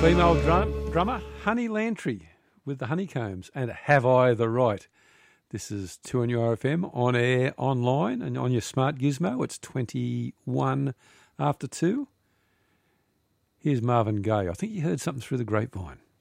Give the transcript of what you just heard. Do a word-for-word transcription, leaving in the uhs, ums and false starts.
Female drum, drummer Honey Lantry with the Honeycombs and Have I the Right? This is two N U R F M, on air, online, and on your smart gizmo. It's twenty-one after two. Here's Marvin Gaye. I think you heard something through the grapevine.